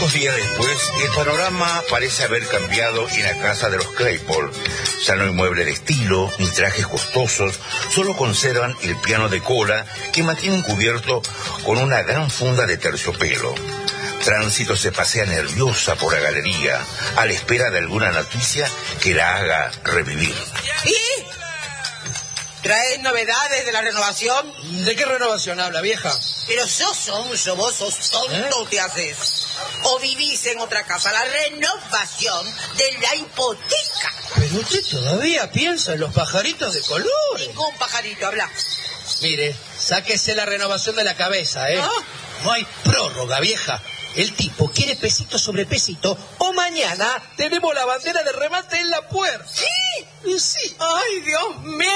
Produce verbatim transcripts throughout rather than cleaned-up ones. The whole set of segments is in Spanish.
Pocos días después, el panorama parece haber cambiado en la casa de los Claypole. Ya no hay mueble de estilo, ni trajes costosos, solo conservan el piano de cola que mantienen cubierto con una gran funda de terciopelo. Tránsito se pasea nerviosa por la galería, a la espera de alguna noticia que la haga revivir. ¿Y? ¿Traes novedades de la renovación? ¿De qué renovación habla, vieja? Pero sos sonso, vos sos tonto, ¿Eh? Te haces. O vivís en otra casa, la renovación de la hipoteca. Pero usted todavía piensa en los pajaritos de colores. Ningún pajarito, habla. Mire, sáquese la renovación de la cabeza, ¿eh? ¿Ah? No hay prórroga, vieja. El tipo quiere pesito sobre pesito, o mañana tenemos la bandera de remate en la puerta. ¿Sí? Y sí. ¡Ay, Dios mío!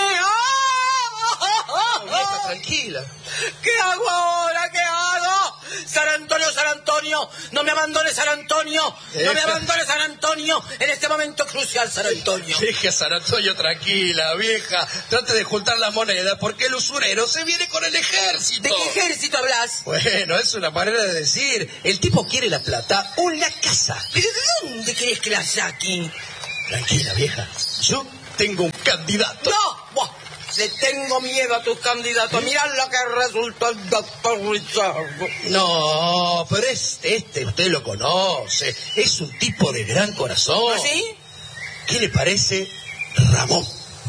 No, vieja, tranquila. ¿Qué hago ahora? ¿Qué hago? San Antonio, San Antonio, no me abandones, San Antonio. ¿Eh? No me abandones, San Antonio. En este momento crucial, San Antonio. Deje San Antonio tranquila, vieja. Trate de juntar la moneda porque el usurero se viene con el ejército. ¿De qué ejército hablas? Bueno, es una manera de decir. El tipo quiere la plata o la casa. ¿Pero de dónde querés que la saque? Tranquila, vieja. Yo tengo un candidato. ¡No! ¡Buah! Le tengo miedo a tus candidatos. Mirá lo que resultó el doctor Richard. No, pero este, este, usted lo conoce. Es un tipo de gran corazón. ¿Sí? ¿Qué le parece Ramón?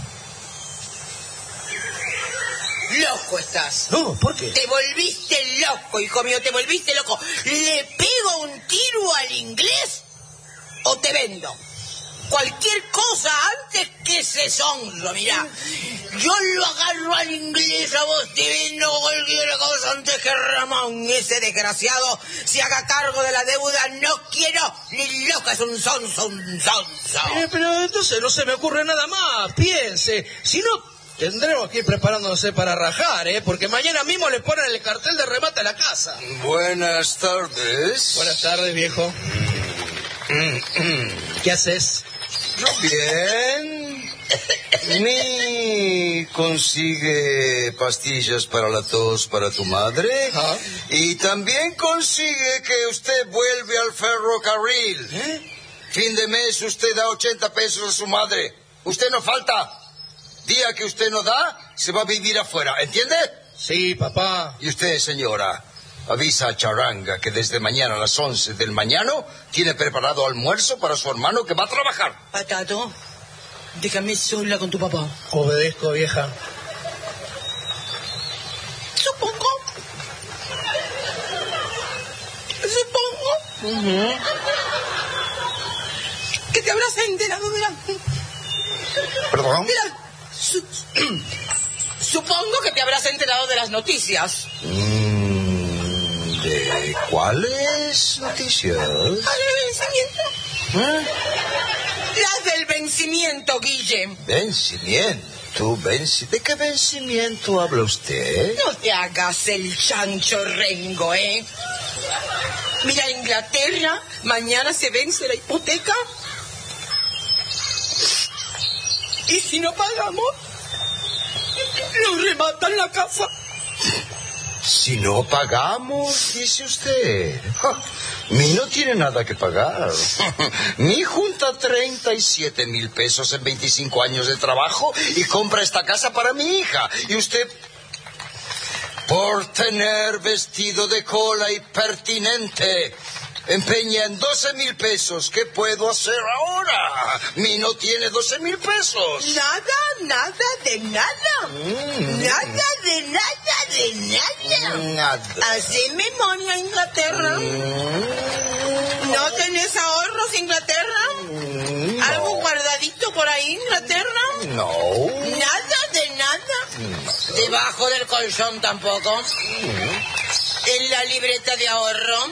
Loco estás. No, ¿por qué? Te volviste loco, hijo mío, te volviste loco. ¿Le pego un tiro al inglés o te vendo? Cualquier cosa antes que ese sonso, mirá. Yo lo agarro al inglés, a vos te vendo cualquier cosa antes que Ramón, ese desgraciado, se haga cargo de la deuda. No quiero ni loca, es un sonso, un sonso. Eh, pero entonces no se me ocurre nada más, piense. Si no, tendremos que ir preparándose para rajar, ¿eh? Porque mañana mismo le ponen el cartel de remate a la casa. Buenas tardes. Buenas tardes, viejo. ¿Qué haces? Bien. ¿Me consigue pastillas para la tos para tu madre? ¿Ah? Y también consigue que usted vuelve al ferrocarril. ¿Eh? Fin de mes usted da ochenta pesos a su madre. Usted no falta. Día que usted no da, se va a vivir afuera. ¿Entiende? Sí, papá. Y usted, señora, avisa a Charanga que desde mañana a las once del mañana tiene preparado almuerzo para su hermano que va a trabajar. Patato, déjame sola con tu papá. Obedezco, vieja. Supongo. Supongo. Uh-huh. Que te habrás enterado de la... ¿Perdón? de la... Su... Supongo que te habrás enterado de las noticias. Mm, ¿de cuáles noticias? ¿Las del vencimiento? ¿Eh? Las del vencimiento, Guille. ¿Vencimiento? Venci... ¿De qué vencimiento habla usted? No te hagas el chancho rengo, ¿eh? Mira, Inglaterra, mañana se vence la hipoteca. Y si no pagamos, nos rematan la casa. Si no pagamos, dice usted. Ja, mi no tiene nada que pagar. Mi junta treinta y siete mil pesos en veinticinco años de trabajo y compra esta casa para mi hija. Y usted, por tener vestido de cola y pertinente, empeña en doce mil pesos. ¿Qué puedo hacer ahora? Mi no tiene doce mil pesos. Nada, nada de nada. Mm. Nada de nada de nada. Nada. Hace memoria, Inglaterra. Mm. ¿No tenés ahorros, Inglaterra? Mm, ¿Algo no. guardadito por ahí, Inglaterra? No. Nada de nada. No. ¿Debajo del colchón tampoco? Mm. ¿En la libreta de ahorro?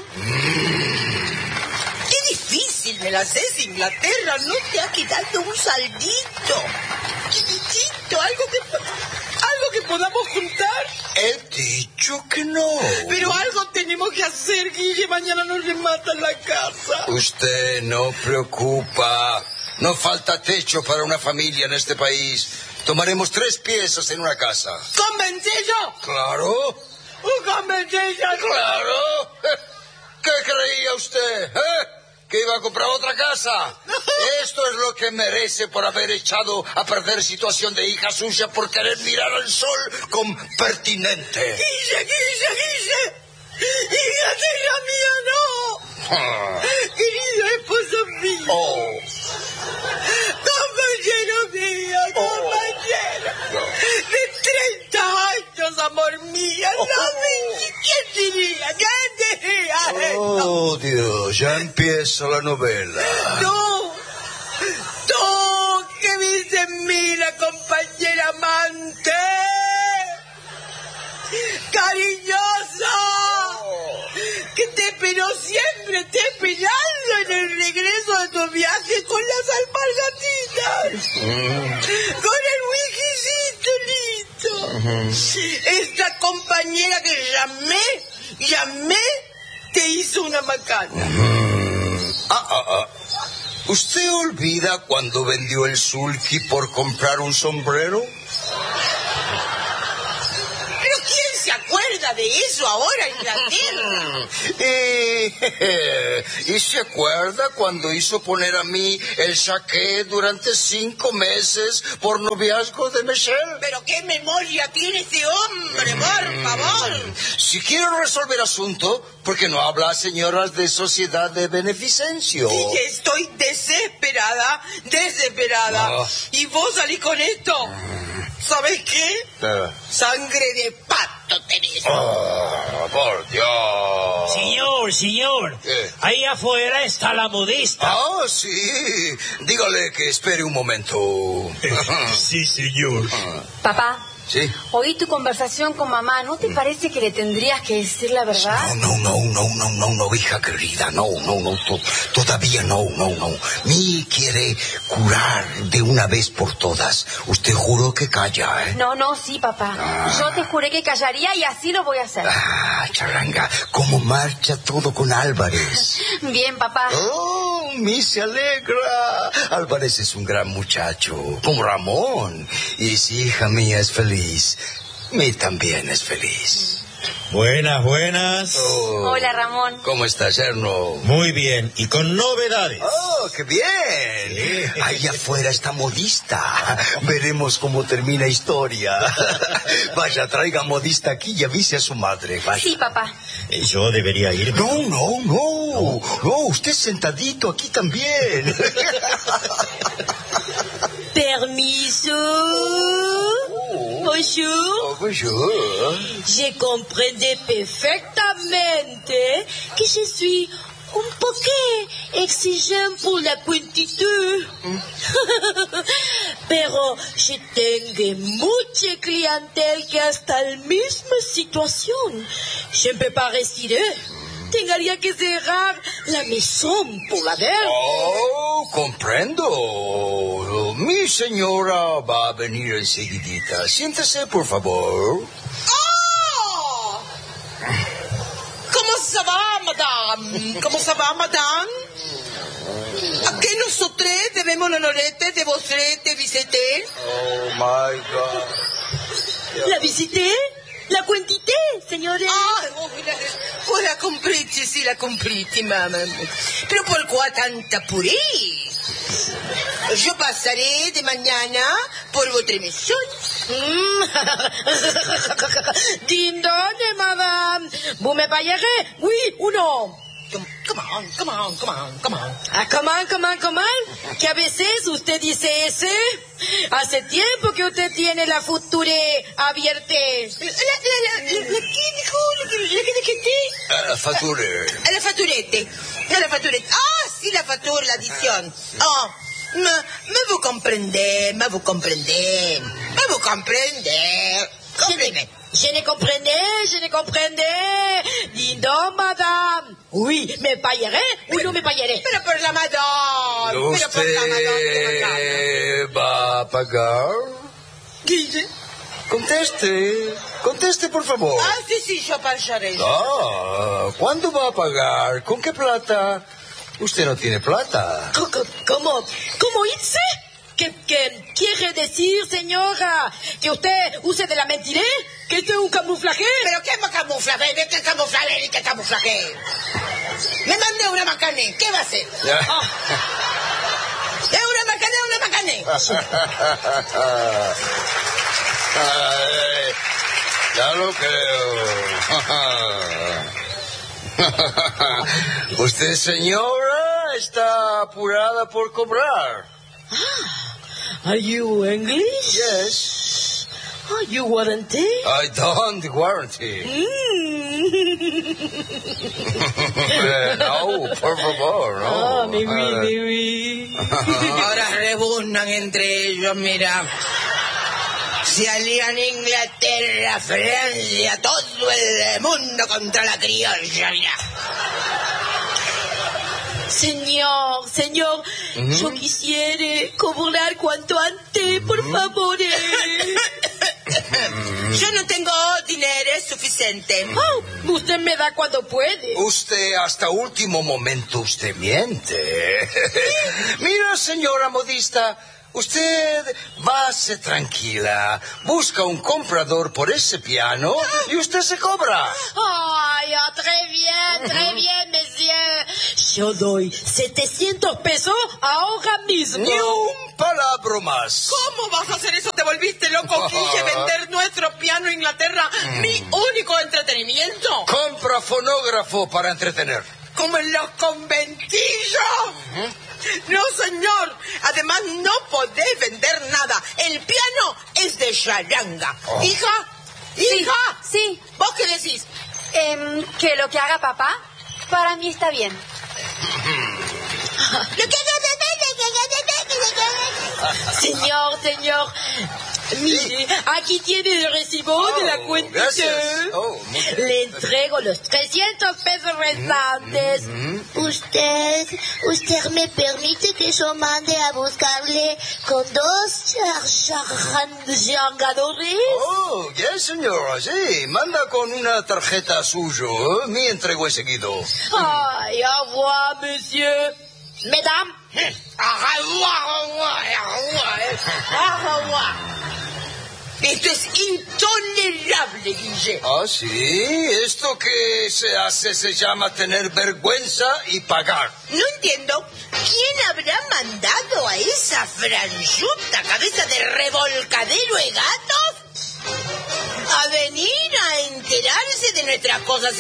Qué difícil me la haces, Inglaterra. No te ha quedado un saldito. Chiquitito, algo que, algo que podamos juntar. He dicho que no. Pero algo tenemos que hacer, Guille. Mañana nos rematan la casa. Usted no preocupa. No falta techo para una familia en este país. Tomaremos tres piezas en una casa. ¿Con vencillo? Claro. ¿Un con vencillo? Claro. ¿Qué creía usted? ¿Eh? ¿Que iba a comprar otra casa? Esto es lo que merece por haber echado a perder situación de hija suya por querer mirar al sol con pertinente. Guille, Guille, Guille. Hija tuya mía, no. Ah. Querida esposa mía. Oh. Compañero mío, compañero. Oh. De treinta años, amor mío. Oh. No, ¿quién diría? ¿Quién diría? Oh, Dios, ya empieza la novela. Tú, tú que viste en mí la compañera amante, cariñosa, que te esperó siempre, te esperando en el regreso de tu viaje con las alpargatitas, mm. con el whiskycito listo. Uh-huh. Esta compañera que llamé, llamé, te hizo una macana. Uh-huh. Ah, ah, ah. ¿Usted olvida cuando vendió el sulky por comprar un sombrero? ¿Quién se acuerda de eso ahora en Inglaterra? ¿Y, ¿Y se acuerda cuando hizo poner a mí el saqué durante cinco meses por noviazgo de Michelle? ¿Pero qué memoria tiene ese hombre, por favor? Si quiere resolver asunto, ¿por qué no habla, señoras de sociedad de beneficencia? Sí, estoy desesperada, desesperada. Oh. ¿Y vos salís con esto? ¿Sabes qué? Uh. Sangre de pato tenés. Oh, por Dios. Señor, señor. ¿Qué? Ahí afuera está la modista. Ah, sí. Dígale que espere un momento. Sí, señor. Papá. Sí. Oí tu conversación con mamá. ¿No te parece que le tendrías que decir la verdad? No, no, no, no, no, no, no, hija querida. No, no, no, to- todavía no, no, no. Mi quiere curar de una vez por todas. Usted juró que calla, ¿eh? No, no, sí, papá. Ah. Yo te juré que callaría y así lo voy a hacer. Ah, charanga. ¿Cómo marcha todo con Álvarez? Bien, papá. Oh, mi se alegra. Álvarez es un gran muchacho, como Ramón. Y si hija mía es feliz, mi también es feliz. Buenas, buenas. Oh, hola, Ramón. ¿Cómo estás, yerno? Muy bien, y con novedades. ¡Oh, qué bien! Ahí afuera está modista. Veremos cómo termina historia. Vaya, traiga modista aquí y avise a su madre. Vaya. Sí, papá. Yo debería ir. No, no, no. No, usted sentadito aquí también. Permiso. Bonjour. Oh, bonjour. Je comprendais perfectamente que je suis un poco exigente por la quantité. Pero je tengo mucha clientela que está en la misma situación. Je ne peux pas rester. Tendría que cerrar la maison por la ver. Oh, comprendo. Mi señora va a venir enseguidita. Siéntese, por favor. ¡Oh! ¿Cómo se va, madame? ¿Cómo se va, madame? ¿A qué nosotros debemos el honorete de vos de visiter? Oh, my God. ¿La visité? La quantité, señores. Ah, oh, la, oh, la comprite, sí, la comprite, mamá. Pero ¿por qué tanta puré? Yo pasaré de mañana por votre maison. Mm. Dindonne, madame. Vous me payerez, oui ou non? Come on, come on, come on, come on. Ah, come on, come on, come on. Que a veces usted dice ese. Hace tiempo que usted tiene la futura abierta. La, la, la, la, la, ¿qué dijo? ¿La que dijiste? La facture. La facturette. La facturette. Ah, sí, la factura, la adición. Oh, me, me vous comprendez, me vous comprendez. Me vous comprendez. Comprenez. Je ne comprenais, je ne comprenais. Dis donc, madame. Oui, me payeré ou no me payeré. Pero por la madame. Pero por la madame. ¿Usted va a pagar? Guille. Conteste, conteste, por favor. Ah, sí, sí, yo pagaré. Ah, ¿cuándo va a pagar? ¿Con qué plata? Usted no tiene plata. ¿Cómo? ¿Cómo hice? ¿Qué, qué quiere decir, señora? ¿Que usted use de la mentira? ¿Que esto es un camuflaje? ¿Pero qué camuflaje? ¿De qué camuflaje? ¿Y qué camuflaje? Me mandé una macané. ¿Qué va a hacer? Oh. ¿Es una macané o una macané? Ay, ya lo creo. Usted, señora, está apurada por cobrar. Ah, are you English? Yes. Are you warranty? I don't warranty. Mm. No, por favor, no. Ah, mi, mi, mi, mi. Ahora rebuznan entre ellos, mira. Se alían Inglaterra, Francia, todo el mundo contra la criolla, mira. Señor, señor, uh-huh. Yo quisiera cobrar cuanto antes, por uh-huh. favor. Yo no tengo dinero suficiente. Oh, usted me da cuando puede. Usted hasta último momento usted miente. Mira, señora modista, usted base tranquila, busca un comprador por ese piano y usted se cobra. Ay, oh, très bien, très bien, monsieur. Yo doy setecientos pesos ahora mismo. Ni un palabra más. ¿Cómo vas a hacer eso? ¿Te volviste loco, Guille? ¿Vender nuestro piano a Inglaterra? Mm. ¿Mi único entretenimiento? Compra fonógrafo para entretener. ¿Como en los conventillos? Uh-huh. No, señor. Además, no podés vender nada. El piano es de charanga. Oh. ¿Hija? ¿Hija? Sí, sí. ¿Vos qué decís? Eh, que lo que haga papá, para mí está bien. Señor, señor, mire, aquí tiene el recibo oh, de la cuenta. Oh, Le entrego los trescientos pesos restantes. Mm-hmm. Usted, usted me permite que yo mande a buscarle con dos chargadores. Oh, yes, señora, sí. Manda con una tarjeta suyo. ¿eh? Me entrego enseguida. Ay, au revoir, monsieur. Mesdames. Esto es intolerable, Guille. Ah, sí. Esto que se hace se llama tener vergüenza y pagar. No entiendo. ¿Quién habrá mandado a esa franchuta cabeza de revolcadero de gatos a venir a enterarse de nuestras cosas